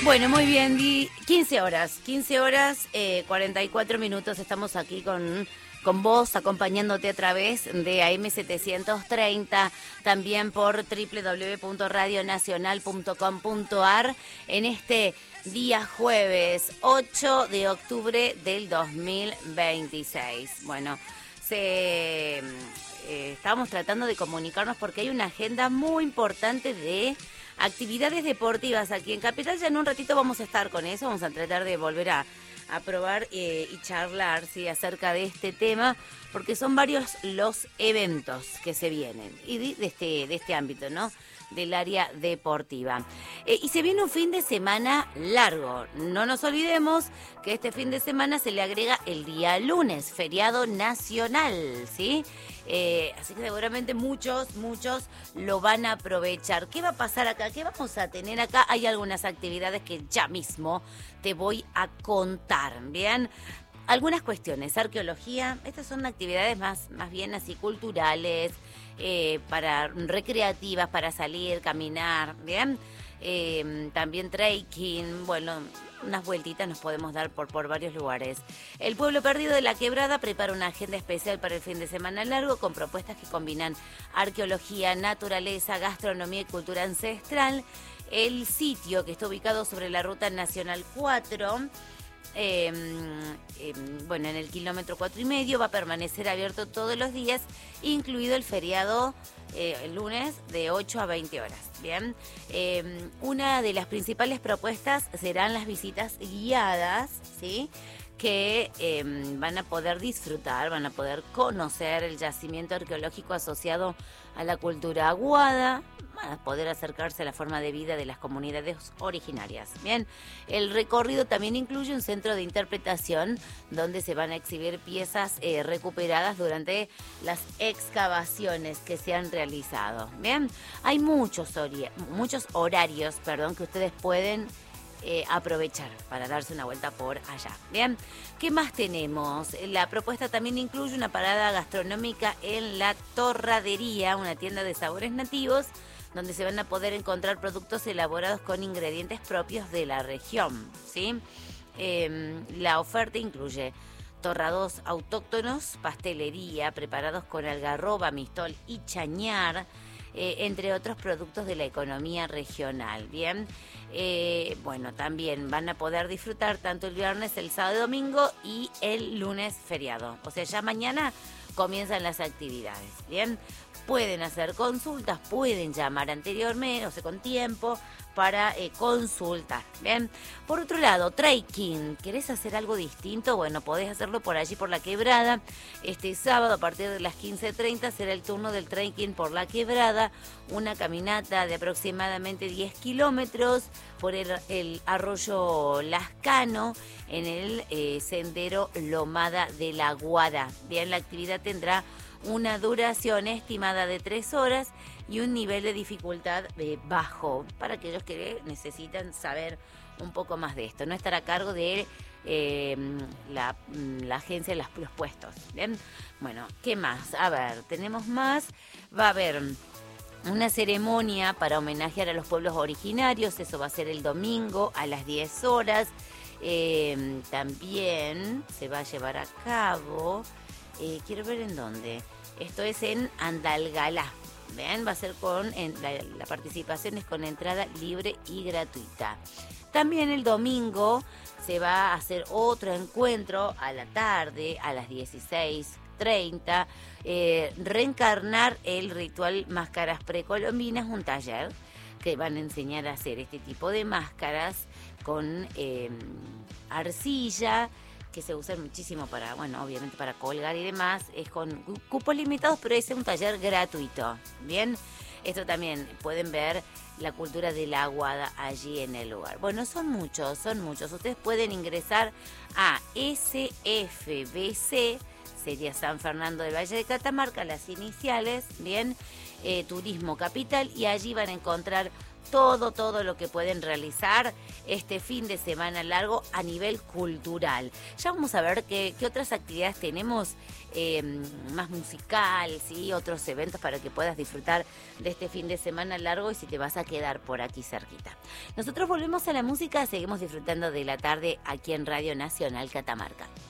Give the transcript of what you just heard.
Bueno, muy bien, 15 horas, 44 minutos, estamos aquí con vos, acompañándote a través de AM730, también por www.radionacional.com.ar, en este día jueves 8 de octubre del 2026. Bueno, estábamos tratando de comunicarnos porque hay una agenda muy importante de actividades deportivas aquí en Capital. Ya en un ratito vamos a estar con eso, vamos a tratar de volver a probar y charlar acerca de este tema, porque son varios los eventos que se vienen y de este ámbito, ¿no? Del área deportiva. Y se viene un fin de semana largo. No nos olvidemos que este fin de semana se le agrega el día lunes, feriado nacional, ¿sí? Así que seguramente muchos lo van a aprovechar. ¿Qué va a pasar acá? ¿Qué vamos a tener acá? Hay algunas actividades que ya mismo te voy a contar, ¿bien? Algunas cuestiones, arqueología, estas son actividades más bien así culturales, para recreativas, para salir, caminar, ¿bien? También trekking, bueno, unas vueltitas nos podemos dar por varios lugares. El Pueblo Perdido de la Quebrada prepara una agenda especial para el fin de semana largo con propuestas que combinan arqueología, naturaleza, gastronomía y cultura ancestral. El sitio, que está ubicado sobre la Ruta Nacional 4, bueno, en el kilómetro 4,5, va a permanecer abierto todos los días, incluido el feriado el lunes de 8 a 20 horas. Bien, una de las principales propuestas serán las visitas guiadas, ¿sí? Que van a poder disfrutar, van a poder conocer el yacimiento arqueológico asociado a la cultura aguada, van a poder acercarse a la forma de vida de las comunidades originarias. Bien, el recorrido también incluye un centro de interpretación donde se van a exhibir piezas recuperadas durante las excavaciones que se han realizado. Bien, hay muchos horarios, que ustedes pueden aprovechar para darse una vuelta por allá. Bien, ¿qué más tenemos? La propuesta también incluye una parada gastronómica en La Torradería, una tienda de sabores nativos, donde se van a poder encontrar productos elaborados con ingredientes propios de la región, ¿sí? La oferta incluye torrados autóctonos, pastelería, preparados con algarroba, mistol y chañar, entre otros productos de la economía regional. Bien, bueno, también van a poder disfrutar tanto el viernes, el sábado y domingo y el lunes feriado. O sea, ya mañana comienzan las actividades. Bien, pueden hacer consultas, pueden llamar anteriormente, o sea, con tiempo, para consultar. Bien, por otro lado, trekking. ¿Querés hacer algo distinto? Bueno, podés hacerlo por allí, por la Quebrada. Este sábado, a partir de las 15:30, será el turno del trekking por la Quebrada, una caminata de aproximadamente 10 kilómetros por el arroyo Lascano, en el sendero Lomada de la Guada. Bien, la actividad tendrá una duración estimada de 3 horas y un nivel de dificultad bajo, para aquellos que necesitan saber un poco más de esto. No estará a cargo de la agencia de los puestos. ¿Bien? Bueno, ¿qué más? A ver, tenemos más. Va a haber una ceremonia para homenajear a los pueblos originarios. Eso va a ser el domingo a las 10 horas. También se va a llevar a cabo... quiero ver en dónde. Esto es en Andalgalá. ¿Ven? Va a ser la participación es con entrada libre y gratuita. También el domingo se va a hacer otro encuentro a la tarde, a las 16:30. Reencarnar el ritual Máscaras Precolombinas, un taller que van a enseñar a hacer este tipo de máscaras con arcilla, que se usan muchísimo para, bueno, obviamente para colgar y demás. Es con cupos limitados, pero es un taller gratuito. Bien, esto también pueden ver la cultura de la aguada allí en el lugar. Bueno, son muchos. Ustedes pueden ingresar a SFBC, sería San Fernando del Valle de Catamarca, las iniciales, bien, Turismo Capital, y allí van a encontrar todo lo que pueden realizar este fin de semana largo a nivel cultural. Ya vamos a ver qué otras actividades tenemos, más musical, ¿sí? Otros eventos para que puedas disfrutar de este fin de semana largo y si te vas a quedar por aquí cerquita. Nosotros volvemos a la música, seguimos disfrutando de la tarde aquí en Radio Nacional Catamarca.